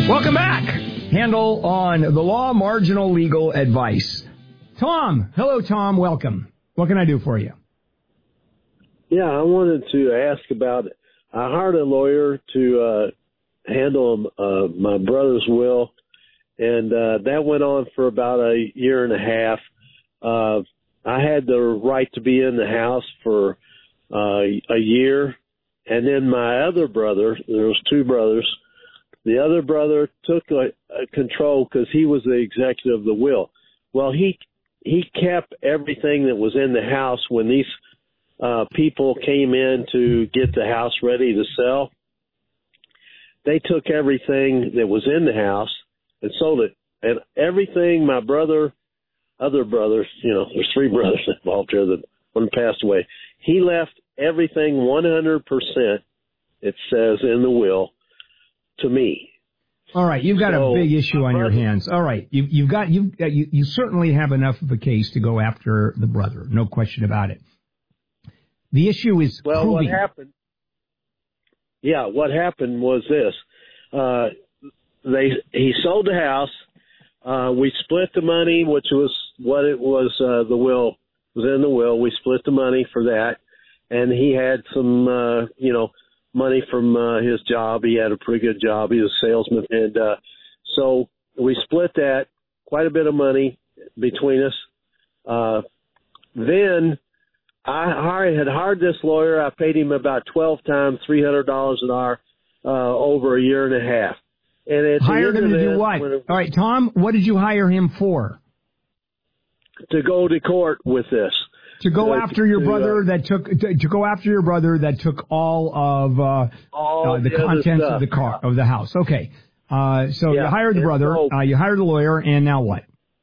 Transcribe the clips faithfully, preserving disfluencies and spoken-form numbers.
Welcome back. Handle on the law, marginal legal advice. Tom. Hello, Tom. Welcome. What can I do for you? Yeah, I wanted to ask about, I hired a lawyer to uh, handle uh, my brother's will, and uh, that went on for about a year and a half. Uh, I had the right to be in the house for uh, a year, and then my other brother, there was two brothers, the other brother took a, a control because he was the executive of the will. Well, he he kept everything that was in the house when these uh, people came in to get the house ready to sell. They took everything that was in the house and sold it. And everything my brother, other brothers, you know, there's three brothers involved here, that one passed away. He left everything one hundred percent, it says in the will, to me. All right, you've got so, a big issue on your hands. All right, you, you've got you've got, you you certainly have enough of a case to go after the brother, no question about it. The issue is well, proving. what happened? Yeah, what happened was this: uh, they he sold the house. Uh, we split the money, which was what it was. Uh, the will was in the will. We split the money for that, and he had some, uh, you know. money from uh, his job. He had a pretty good job. He was a salesman. And uh, so we split that, quite a bit of money between us. Uh, then I had hired this lawyer. I paid him about twelve times, three hundred dollars an hour uh, over a year and a half. And at Hired the end him of to that, do what? it, All right, Tom, what did you hire him for? To go to court with this. To go uh, after your to, brother uh, that took to, to go after your brother that took all of uh, all uh, the, the contents stuff. of the car of the house. Okay, uh, so Yeah. you hired the And brother, so, uh, you hired the lawyer, and now what?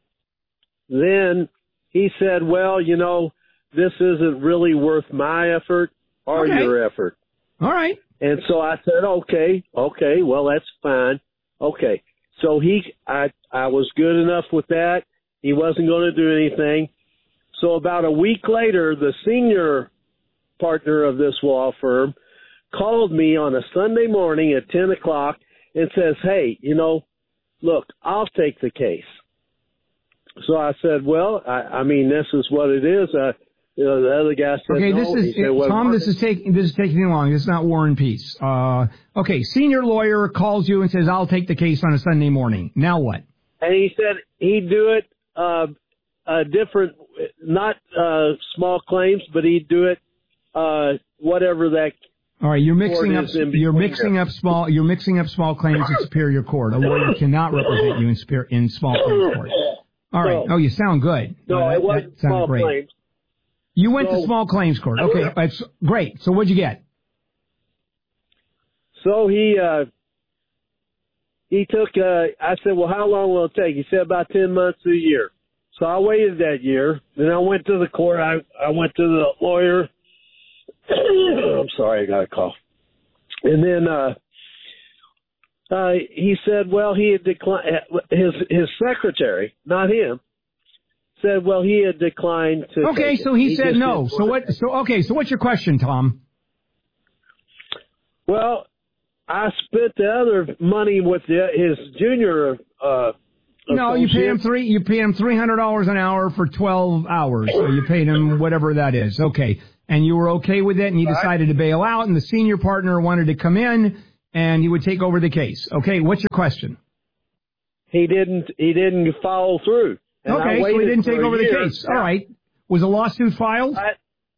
Then he said, "Well, you know, this isn't really worth my effort or Okay. your effort." All right. And so I said, "Okay, okay, well that's fine, okay." So he, I, I was good enough with that. He wasn't going to do anything. So about a week later, the senior partner of this law firm called me on a Sunday morning at ten o'clock and says, "Hey, you know, look, I'll take the case." So I said, "Well, I, I mean, this is what it is." Uh, you know, the other guy said, Okay, no. this is He said, well, Tom. This is taking this is taking too long. This is not War and Peace. Uh, okay, senior lawyer calls you and says, "I'll take the case on a Sunday morning." Now what? And he said he'd do it uh, a different, not uh, small claims, but he'd do it uh, whatever that. All right, you're mixing up. You're mixing there. up small. You're mixing up small claims in superior court. A lawyer cannot represent you in, superior, in small claims court. All right. No. Oh, you sound good. No, uh, that, it wasn't that small great. claims. You went so, to small claims court. Okay, that's great. So what'd you get? So he uh, he took. Uh, I said, "Well, how long will it take?" He said, "About ten months to a year." So I waited that year. Then I went to the court. I I went to the lawyer. I'm sorry, I got a cough. And then uh, uh, he said, well, he had declined. His his secretary, not him, said, well, he had declined to. Okay, take so it. he, he said no. So what? It. So okay, so what's your question, Tom? Well, I spent the other money with the, his junior. Uh, No, you pay him three. You pay him three hundred dollars an hour for twelve hours. So you paid him whatever that is. Okay, and you were okay with it, and you decided to bail out, and the senior partner wanted to come in, and he would take over the case. Okay, what's your question? He didn't. He didn't follow through. And okay, so he didn't take over year. the case. All right. Was a lawsuit filed? I,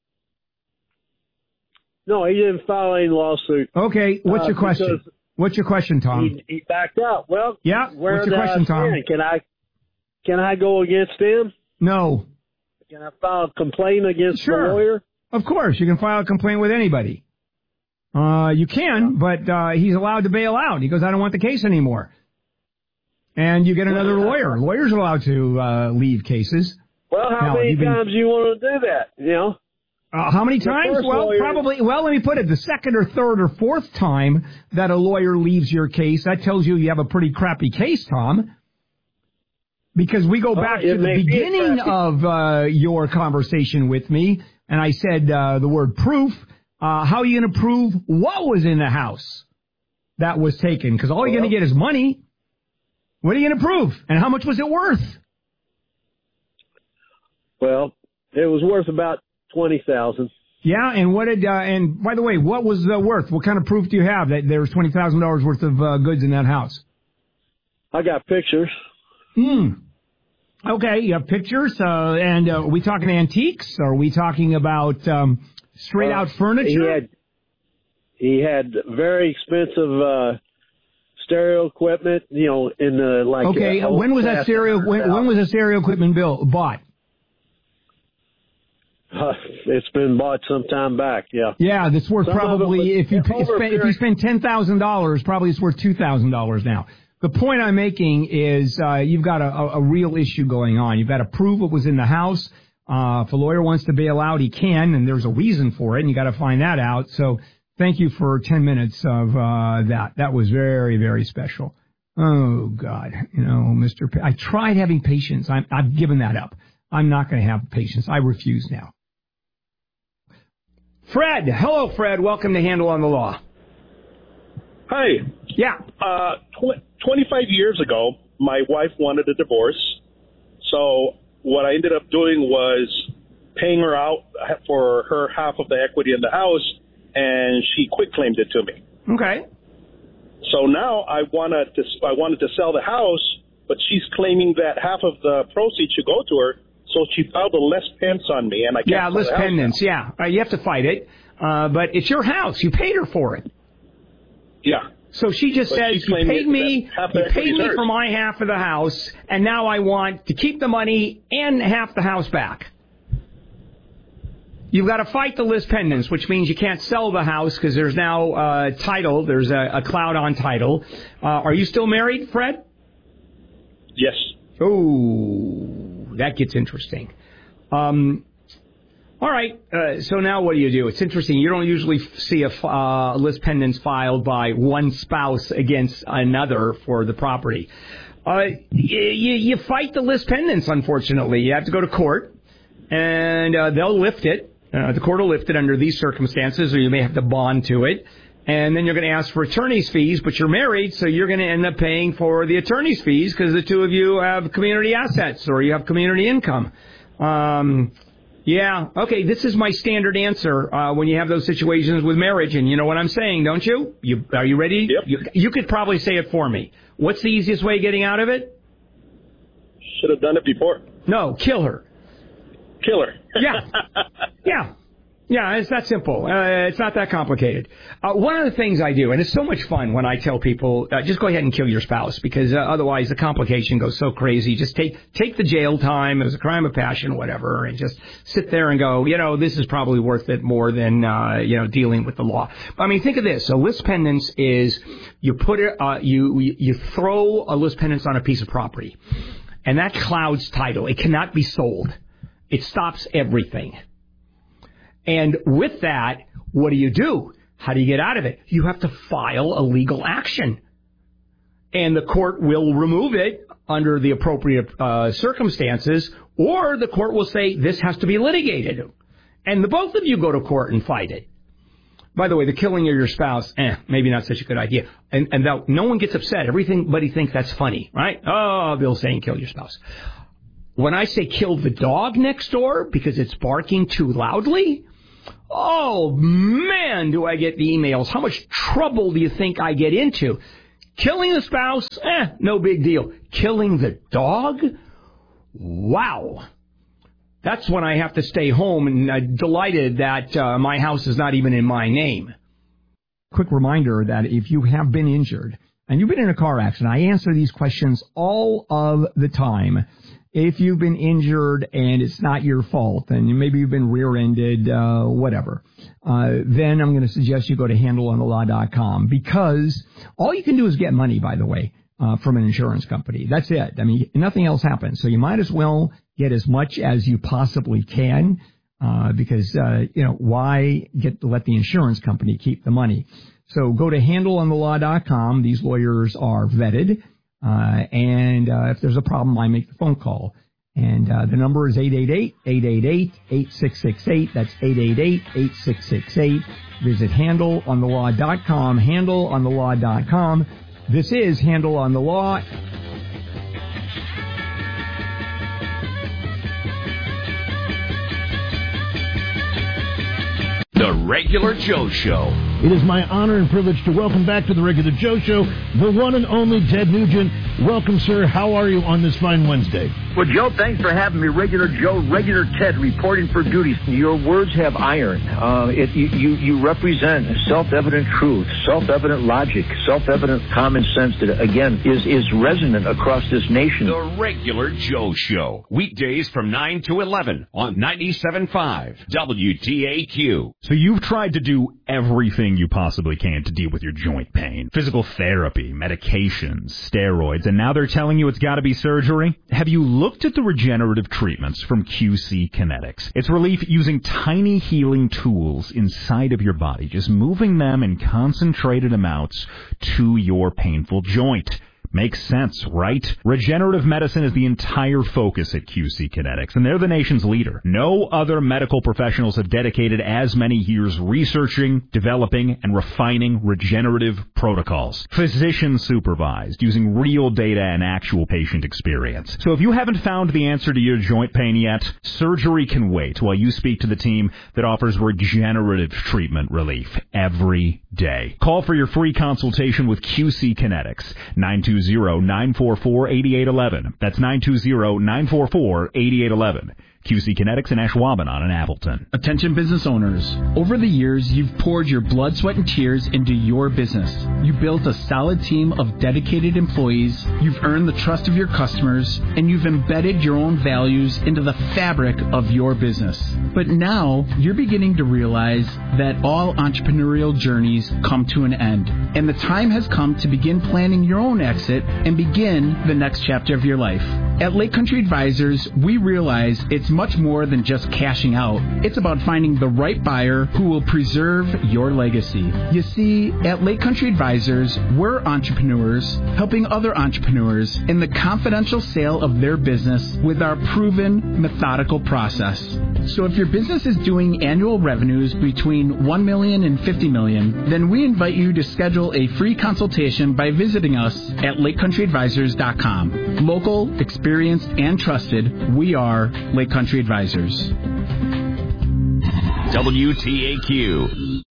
no, he didn't file any lawsuit. Okay, what's uh, your question? What's your question, Tom? He, he backed out. Well, yeah. Where what's your question, Tom? Can I can I go against him? No. Can I file a complaint against sure. the lawyer? Of course, you can file a complaint with anybody. Uh, you can, but uh, he's allowed to bail out. He goes, I don't want the case anymore. And you get another lawyer. Lawyers are allowed to uh, leave cases. Well, how now, many been, times do you want to do that? You know. Uh, how many times? Well, lawyer, probably, well, let me put it, the second or third or fourth time that a lawyer leaves your case, that tells you you have a pretty crappy case, Tom. Because we go back oh, to the beginning of uh, your conversation with me, and I said uh, the word proof. Uh, how are you going to prove what was in the house that was taken? Because all you're going to get is money. What are you going to prove? And how much was it worth? Well, it was worth about twenty thousand dollars. Yeah, and what did, uh, and by the way, what was the worth? What kind of proof do you have that there was twenty thousand dollars worth of uh, goods in that house? I got pictures. Hmm. Okay, you have pictures, uh, and uh, are we talking antiques? Or are we talking about um, straight-out uh, furniture? He had, he had very expensive uh, stereo equipment, you know, in the, like... Okay, uh, when was that stereo, when, when was the stereo equipment bill, bought? Uh, it's been bought some time back, yeah. Yeah, that's worth some probably, if you, spend, if you spend ten thousand dollars, probably it's worth two thousand dollars now. The point I'm making is uh, you've got a, a real issue going on. You've got to prove what was in the house. Uh, if a lawyer wants to bail out, he can, and there's a reason for it, and you got to find that out. So thank you for ten minutes of uh, that. That was very, very special. Oh, God. You know, Mister P- I tried having patience. I'm, I've given that up. I'm not going to have patience. I refuse now. Fred. Hello, Fred. Welcome to Handle on the Law. Hi. Yeah. Uh, tw- twenty-five years ago, my wife wanted a divorce. So what I ended up doing was paying her out for her half of the equity in the house, and she quit-claimed it to me. Okay. So now I wanted to I wanted to sell the house, but she's claiming that half of the proceeds should go to her. So she filed a lis pendens on me, and I can't yeah, lis pendens. Yeah, uh, you have to fight it, uh, but it's your house. You paid her for it. Yeah. So she just but says, you paid me, you paid me for my half of the house, and now I want to keep the money and half the house back. You've got to fight the lis pendens, which means you can't sell the house because there's now uh, title. There's a, a cloud on title. Uh, are you still married, Fred? Yes. Oh, that gets interesting. Um, all right. Uh, so now what do you do? It's interesting. You don't usually see a uh, lis pendens filed by one spouse against another for the property. Uh, you, you fight the lis pendens, unfortunately. You have to go to court, and uh, they'll lift it. Uh, the court will lift it under these circumstances, or you may have to bond to it. And then you're going to ask for attorney's fees, but you're married, so you're going to end up paying for the attorney's fees because the two of you have community assets or you have community income. Um, yeah, okay, this is my standard answer uh, when you have those situations with marriage, and you know what I'm saying, don't you? You are you ready? Yep. You, you could probably say it for me. What's the easiest way of getting out of it? Should have done it before. No, kill her. Kill her. Yeah, yeah. Yeah, it's that simple. Uh, it's not that complicated. Uh, one of the things I do, and it's so much fun when I tell people, uh, just go ahead and kill your spouse, because uh, otherwise the complication goes so crazy. Just take take the jail time. It was a crime of passion, whatever, and just sit there and go, you know, this is probably worth it more than, uh, you know, dealing with the law. I mean, think of this. A lis pendens is you put it, uh, you, you throw a lis pendens on a piece of property, and that clouds title. It cannot be sold. It stops everything. And with that, what do you do? How do you get out of it? You have to file a legal action. And the court will remove it under the appropriate uh, circumstances, or the court will say this has to be litigated. And the both of you go to court and fight it. By the way, the killing of your spouse, eh, maybe not such a good idea. And, and that, no one gets upset. Everybody thinks that's funny, right? Oh, Bill's saying kill your spouse. When I say kill the dog next door because it's barking too loudly, oh, man, do I get the emails. How much trouble do you think I get into? Killing the spouse, eh, no big deal. Killing the dog? Wow. That's when I have to stay home, and I'm delighted that uh, my house is not even in my name. Quick reminder that if you have been injured and you've been in a car accident, I answer these questions all of the time. If you've been injured and it's not your fault, and maybe you've been rear-ended, uh, whatever, uh, then I'm going to suggest you go to handle on the law dot com, because all you can do is get money, by the way, uh, from an insurance company. That's it. I mean, nothing else happens. So you might as well get as much as you possibly can, uh, because, uh, you know, why get to let the insurance company keep the money? So go to handle on the law dot com. These lawyers are vetted. Uh, and, uh, if there's a problem, I make the phone call. And, uh, the number is eight eight eight, eight eight eight, eight six six eight. That's eight eight eight, eight six six eight. Visit handle on the law dot com, handle on the law dot com. This is Handle on the Law. The Regular Joe Show. It is my honor and privilege to welcome back to The Regular Joe Show the one and only Ted Nugent. Welcome, sir. How are you on this fine Wednesday? Well, Joe, thanks for having me. Regular Joe, Regular Ted, reporting for duty. Your words have iron. Uh, it, you, you, you represent self-evident truth, self-evident logic, self-evident common sense that, again, is, is resonant across this nation. The Regular Joe Show. Weekdays from nine to eleven on ninety-seven point five W T A Q. So you've tried to do everything you possibly can to deal with your joint pain. Physical therapy, medications, steroids, and now they're telling you it's got to be surgery? Have you looked at the regenerative treatments from Q C Kinetics? It's relief using tiny healing tools inside of your body, just moving them in concentrated amounts to your painful joint. Makes sense, right? Regenerative medicine is the entire focus at Q C Kinetics, and they're the nation's leader. No other medical professionals have dedicated as many years researching, developing, and refining regenerative protocols. Physician supervised, using real data and actual patient experience. So if you haven't found the answer to your joint pain yet, surgery can wait while you speak to the team that offers regenerative treatment relief every day. Call for your free consultation with Q C Kinetics, nine two zero, nine four four, eight eight one one. That's nine two zero, nine four four, eight eight one one. Q C Kinetics in Ashwaubenon and Appleton. Attention business owners. Over the years, you've poured your blood, sweat, and tears into your business. You built a solid team of dedicated employees, you've earned the trust of your customers, and you've embedded your own values into the fabric of your business. But now, you're beginning to realize that all entrepreneurial journeys come to an end, and the time has come to begin planning your own exit and begin the next chapter of your life. At Lake Country Advisors, we realize it's much more than just cashing out. It's about finding the right buyer who will preserve your legacy. You see, at Lake Country Advisors, we're entrepreneurs helping other entrepreneurs in the confidential sale of their business with our proven methodical process. So if your business is doing annual revenues between one million dollars and fifty million dollars, then we invite you to schedule a free consultation by visiting us at lake country advisors dot com. Local, experienced, and trusted, we are Lake Country Advisors. W T A Q.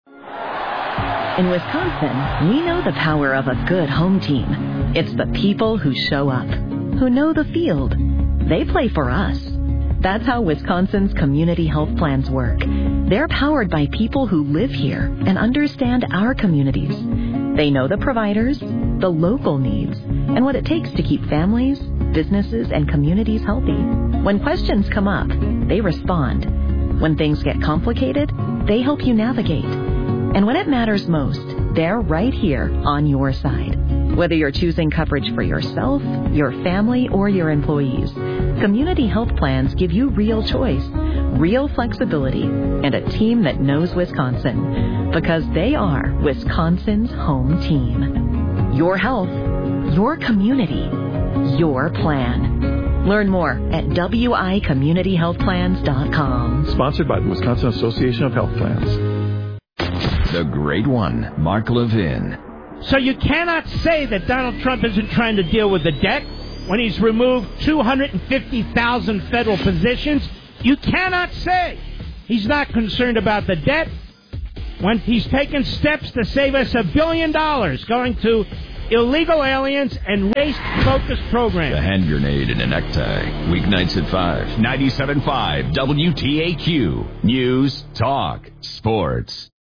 In Wisconsin, we know the power of a good home team. It's the people who show up, who know the field. They play for us. That's how Wisconsin's community health plans work. They're powered by people who live here and understand our communities. They know the providers, the local needs, and what it takes to keep families, businesses, and communities healthy. When questions come up, they respond. When things get complicated, they help you navigate. And when it matters most, they're right here on your side. Whether you're choosing coverage for yourself, your family, or your employees, Community Health Plans give you real choice, real flexibility, and a team that knows Wisconsin, because they are Wisconsin's home team. Your health, your community, your plan. Learn more at W I community health plans dot com. Sponsored by the Wisconsin Association of Health Plans. The Great One, Mark Levin. So you cannot say that Donald Trump isn't trying to deal with the debt when he's removed two hundred fifty thousand federal positions. You cannot say he's not concerned about the debt when he's taken steps to save us a billion dollars going to illegal aliens and race-focused programs. The hand grenade in a necktie. Weeknights at five. ninety-seven point five W T A Q. News, talk, sports.